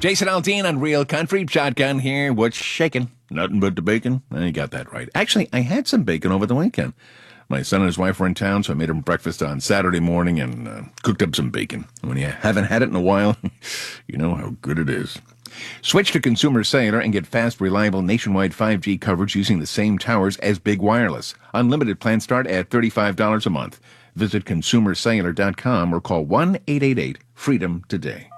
Jason Aldean on Real Country. Shotgun here. What's shaking? Nothing but the bacon. You got that right. Actually, I had some bacon over the weekend. My son and his wife were in town, so I made them breakfast on Saturday morning and cooked up some bacon. When you haven't had it in a while, you know how good it is. Switch to Consumer Cellular and get fast, reliable nationwide 5G coverage using the same towers as Big Wireless. Unlimited plans start at $35 a month. Visit consumercellular.com or call 1-888-FREEDOM today.